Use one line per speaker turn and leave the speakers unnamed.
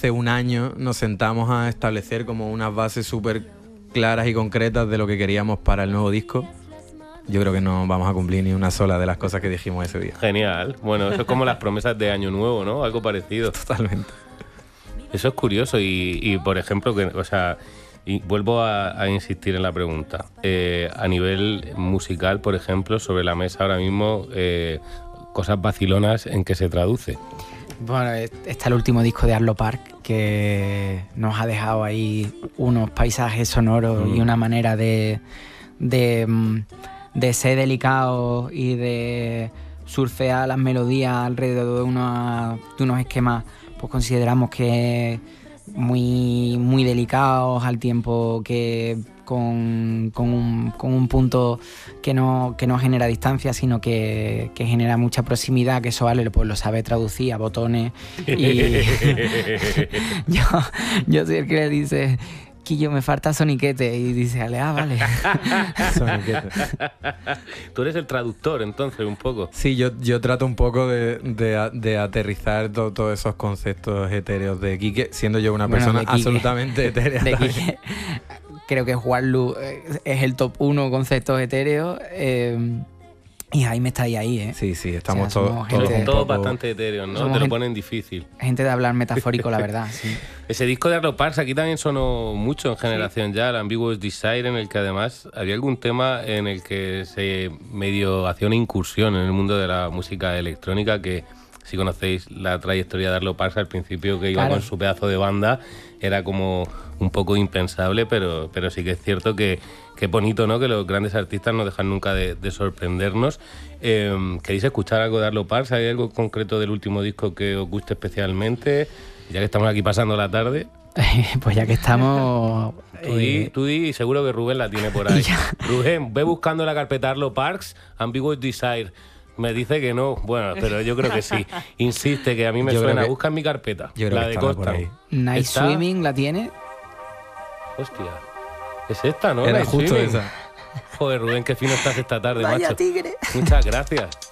hace un año nos sentamos a establecer como unas bases súper claras y concretas de lo que queríamos para el nuevo disco, yo creo que no vamos a cumplir ni una sola de las cosas que dijimos ese día.
Genial. Bueno, eso es como las promesas de Año Nuevo, ¿no? Algo parecido.
Totalmente.
Eso es curioso y por ejemplo, y vuelvo a insistir en la pregunta. A nivel musical, por ejemplo, sobre la mesa ahora mismo, cosas vacilonas, ¿en qué se traduce?
Bueno, está el último disco de Arlo Park, que nos ha dejado ahí unos paisajes sonoros y una manera de ser delicado y de surfear las melodías alrededor de unos esquemas, pues consideramos que muy, muy delicados, al tiempo que con un punto que no genera distancia, sino que genera mucha proximidad, que eso Ale pues lo sabe traducir a botones. Y yo soy el que le dice: Quillo, me falta soniquete, y dice Ale, vale.
Soniquete.
Tú eres el traductor, entonces, un poco.
Sí, yo trato un poco de aterrizar todos esos conceptos etéreos de Quique, siendo yo una persona absolutamente etérea.
De Quique, creo que Juanlu es el top 1 conceptos etéreos. Y Jaime está ahí, ¿eh?
Sí, estamos
todos bastante etéreos, ¿no? Te lo ponen difícil.
Gente de hablar metafórico, la verdad, sí.
Ese disco de Arlo Parks aquí también sonó mucho en Generación Ya, el Ambiguous Desire, en el que además había algún tema en el que se medio hacía una incursión en el mundo de la música electrónica, que si conocéis la trayectoria de Arlo Parks, al principio que iba con su pedazo de banda, era como un poco impensable, pero sí que es cierto que es bonito, ¿no? Que los grandes artistas no dejan nunca de sorprendernos. ¿Queréis escuchar algo de Arlo Parks? ¿Hay algo concreto del último disco que os guste especialmente? Ya que estamos aquí pasando la tarde.
Pues ya que estamos...
Tú di, seguro que Rubén la tiene por ahí. Rubén, ve buscando la carpeta Arlo Parks, Ambiguous Desire. Me dice que no, bueno, pero yo creo que sí. Insiste, que a mí me suena. Busca en mi carpeta.
Yo creo
la
que
de Costa.
Night Swimming, ¿la tiene?
Hostia. Es esta, ¿no?
Era
Night
justo
Swimming.
esa.
Joder, Rubén, qué fino estás esta tarde,
Vaya
macho.
tigre.
Muchas gracias.